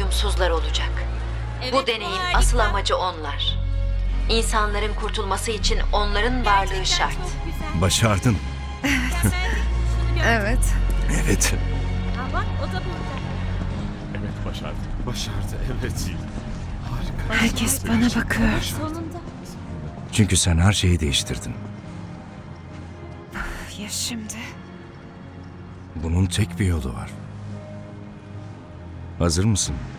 doyumsuzlar olacak. Bu deneyin asıl amacı onlar. İnsanların kurtulması için onların varlığı şart. Başardın. Evet. Evet. Bak o da burada. Evet başardı. Başardı evet. Harika. Herkes bana bakıyor. Sonunda. Çünkü sen her şeyi değiştirdin. Ya şimdi? Bunun tek bir yolu var. Hazır mısın?